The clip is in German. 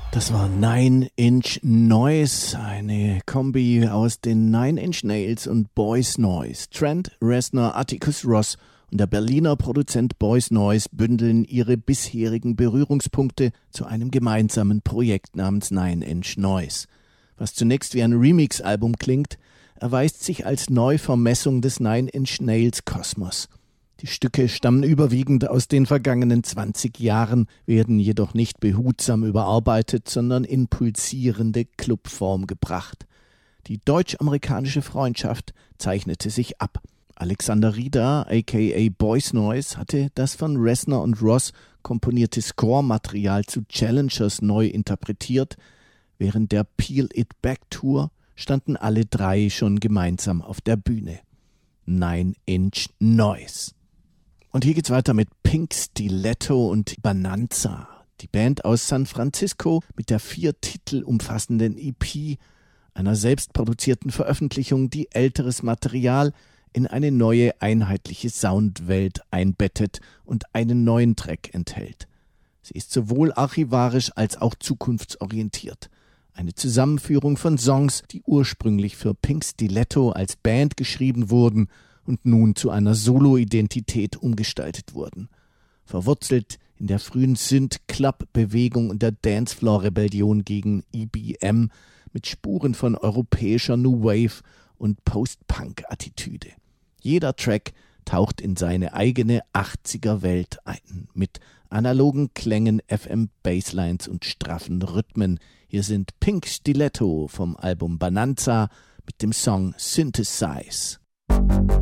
Das war Nine Inch Noise, eine Kombi aus den Nine Inch Nails und Boys Noize. Trent Reznor, Atticus Ross und der Berliner Produzent Boys Noize bündeln ihre bisherigen Berührungspunkte zu einem gemeinsamen Projekt namens Nine Inch Noise. Was zunächst wie ein Remix-Album klingt, erweist sich als Neuvermessung des Nine Inch Nails Kosmos. Die Stücke stammen überwiegend aus den vergangenen 20 Jahren, werden jedoch nicht behutsam überarbeitet, sondern in pulsierende Clubform gebracht. Die deutsch-amerikanische Freundschaft zeichnete sich ab. Alexander Rieder, aka Boys Noize, hatte das von Reznor und Ross komponierte Score-Material zu Challengers neu interpretiert. Während der Peel It Back Tour standen alle drei schon gemeinsam auf der Bühne. Nine Inch Noise. Und hier geht's weiter mit Pink Stiletto und Bonanza. Die Band aus San Francisco mit der 4 Titel umfassenden EP, einer selbstproduzierten Veröffentlichung, die älteres Material in eine neue einheitliche Soundwelt einbettet und einen neuen Track enthält. Sie ist sowohl archivarisch als auch zukunftsorientiert. Eine Zusammenführung von Songs, die ursprünglich für Pink Stiletto als Band geschrieben wurden und nun zu einer Solo-Identität umgestaltet wurden. Verwurzelt in der frühen Synth-Club-Bewegung und der Dancefloor-Rebellion gegen EBM mit Spuren von europäischer New Wave und Post-Punk-Attitüde. Jeder Track taucht in seine eigene 80er-Welt ein, mit analogen Klängen, FM-Basslines und straffen Rhythmen. Hier sind Pink Stiletto vom Album Bonanza mit dem Song Synthesize.